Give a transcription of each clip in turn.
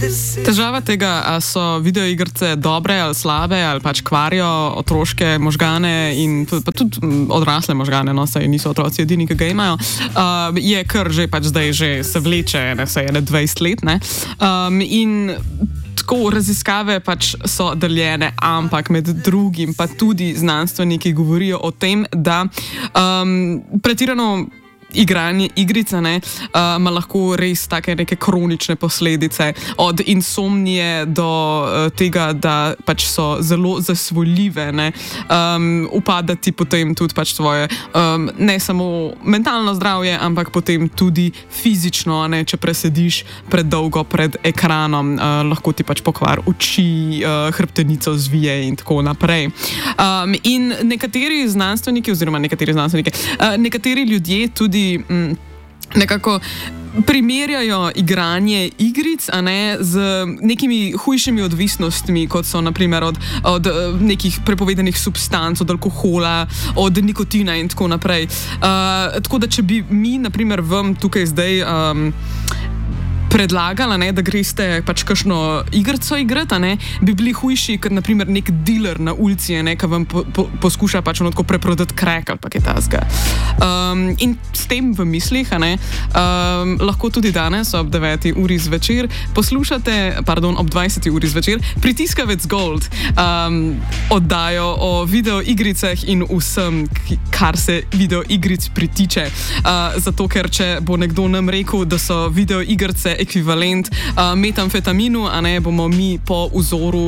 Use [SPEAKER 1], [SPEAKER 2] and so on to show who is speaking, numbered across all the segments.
[SPEAKER 1] Težava tega, a so videoigrice dobre ali slabe, ali pač kvarijo otroške možgane in tudi odrasle možgane, no, saj niso otroci edini, ki ga imajo, je kar že pač zdaj že se vleče, vsaj 20 let, ne. In tako raziskave pač so deljene, ampak med drugim pa tudi znanstveniki govorijo o tem, da pretirano igranje igrice ima lahko res take neke kronične posledice, od insomnije do tega, da pač so zelo zasvoljive, upada ti potem tudi pač tvoje ne samo mentalno zdravje, ampak potem tudi fizično, če presediš predolgo pred ekranom, lahko ti pač pokvar oči, hrbtenico zvije in tako naprej. In nekateri znanstveniki oziroma nekateri ljudje tudi nekako primerjajo igranje igric, z nekimi hujšimi odvisnostmi, kot so naprimer od nekih prepovedanih substanc, od alkohola, od nikotina in tako naprej. Tako da, če bi mi naprimer vam tukaj zdaj predlagala, da greste pač kakšno igrico igrati, bi bili hujši, kot naprimer nek dealer na ulici, ki vam poskuša pač tako preprodati crack ali pa kaj takega. In s tem v mislih, lahko tudi danes ob 9. uri zvečer poslušate, ob 20. uri zvečer, Pritiskavec Gold, oddajo o videoigricah in vsem, kar se videoigric pritiče. Zato, ker če bo nekdo nam rekel, da so videoigrice ekvivalent metamfetaminu, bomo mi po vzoru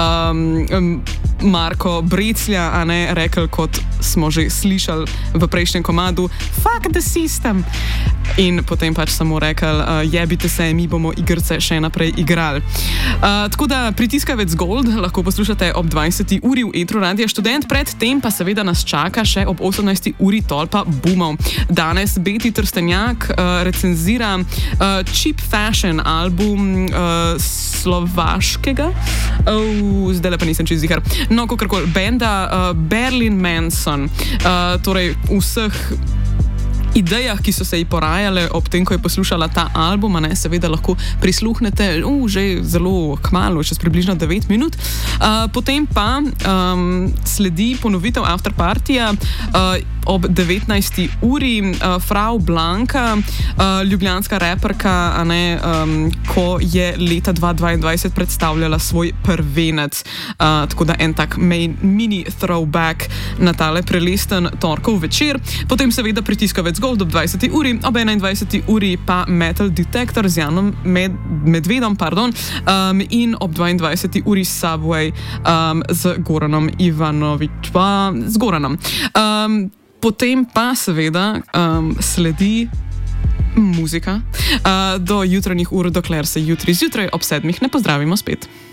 [SPEAKER 1] Marko Breclja, rekli, kot smo že slišali v prejšnjem komadu, fuck the system. In potem pač samo rekli, jebite se, mi bomo igrice še naprej igrali. Tako da Pritiskavec Gold lahko poslušate ob 20. uri v Etru Radia Študent, predtem pa seveda nas čaka še ob 18. uri Tolpa Boomov. Danes Beti Trstenjak recenzira Cheap Fashion album slovaškega, zdaj pa nisem čisto ziher, no kakorkoli, benda Berlin Manson, torej vseh idejah, ki so se ji porajale ob tem, ko je poslušala ta album, seveda lahko prisluhnete že zelo kmalu, čez približno 9 minut. Potem pa sledi ponovitev afterpartija ob 19. uri. Frau Blanka, ljubljanska reperka, ko je leta 2022 predstavljala svoj prvenec. Tako da en tak mini throwback na tale prelesten torkov večer. Potem seveda Pritiskavec Gold ob 20. uri, ob 21. uri pa Metal Detector z Janom Medvedom, in ob 22. uri Subway z Goranom Ivanovičem, z Goranom. Potem pa seveda sledi muzika do jutranjih ur, dokler se jutri zjutraj ob 7. ne pozdravimo spet.